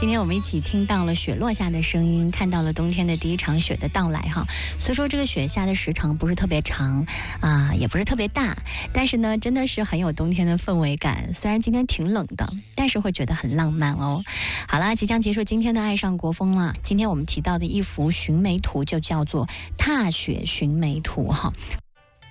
今天我们一起听到了雪落下的声音，看到了冬天的第一场雪的到来哈。所以说这个雪下的时长不是特别长也不是特别大，但是呢真的是很有冬天的氛围感。虽然今天挺冷的，但是会觉得很浪漫哦。好啦，即将结束今天的爱上国风了。今天我们提到的一幅寻梅图就叫做踏雪寻梅图哈。